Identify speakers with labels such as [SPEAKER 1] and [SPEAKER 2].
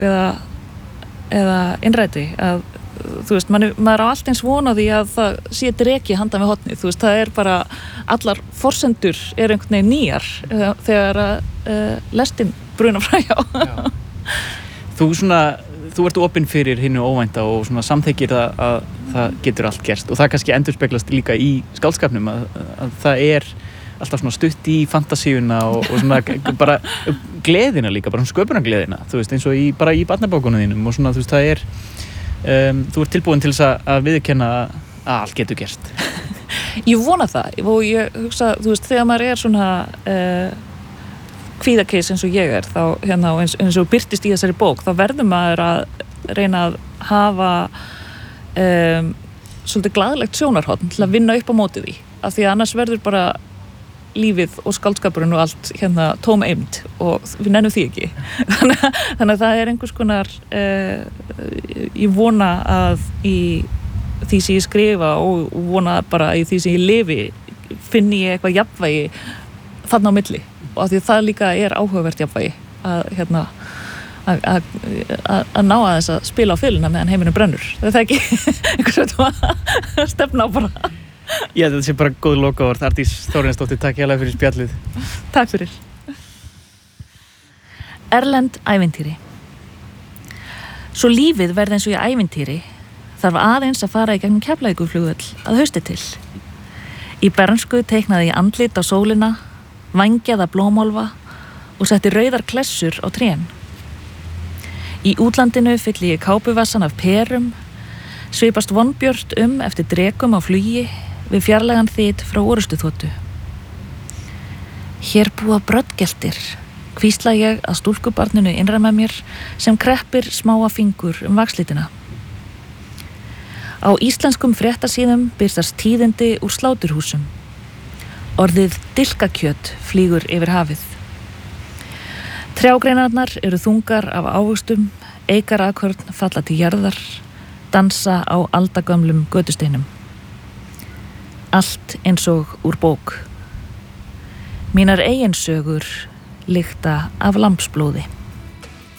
[SPEAKER 1] eða innræti að þú veist, maður á allt eins vona því að það sé dreki handan við hornið, þú veist, það er bara allar forsendur er einhvern veginn nýjar þegar lestin bruna frá hjá.
[SPEAKER 2] Þú ert opinn fyrir hinnu óvænta og svona samþykkir að það getur allt gerst og það kannski endurspeglast líka í skáldskapnum að það er alltaf svona stutt í fantasíuna og svona bara gleðina líka, bara sköpunargleðina, þú veist, eins og bara í barnabókunum þínum og svona, þú veist, það er þú ert tilbúin til þess að viðurkenna að allt getur gerst.
[SPEAKER 1] Ég vona það og ég hugsa, þú veist, þegar maður er svona kvíðakeis eins og ég er þá hérna og eins og birtist í þessari bók þá verður maður að reyna að hafa svolítið glaðlegt sjónarhorn til að vinna upp á móti því af því að annars verður bara lífið og skáldskapurinn og allt hérna tóm eymd og við nennum því ekki þannig að það er einhvers konar ég vona að í því sem ég skrifa og vona bara í því sem ég lifi finni ég eitthvað jafnvægi þarna á milli og af því að það líka er áhugavert jafnvægi að hérna að ná að þess að spila á fiðluna meðan heiminu brennur það er ekki einhvers veginn að stefna á bara
[SPEAKER 2] Já, þetta sé bara góð lokaorð. Arndís Þórarinsdóttir, takk hérlega fyrir spjallið.
[SPEAKER 1] Takk fyrir. Erlend ævintýri. Svo lífið verði eins og í ævintýri þarf aðeins að fara í gegnum Keflavíkurflugvöll að hausti til. Í bernsku teiknaði ég andlit á sólina, vængjaða blómálfa og setti rauðar klessur á trén. Í útlandinu fylli ég kápuvassan af perum, svipast vonbjört eftir drekum á flugi við fjarlægan þyt frá orustuþotu. Hér búa broddgeltir, hvísla ég að stúlkubarninu innra með mér sem kreppir smáa fingur vaxlitina. Á íslenskum fréttasíðum birtast tíðindi úr sláturhúsum. Orðið dilkakjöt flýgur yfir hafið. Trjágreinarnar eru þungar af ávöxtum, eikarakörn falla til jarðar, dansa á aldagömlum götusteinum. Allt eins og úr bók. Mínar eigin sögur lykta af lambsblóði.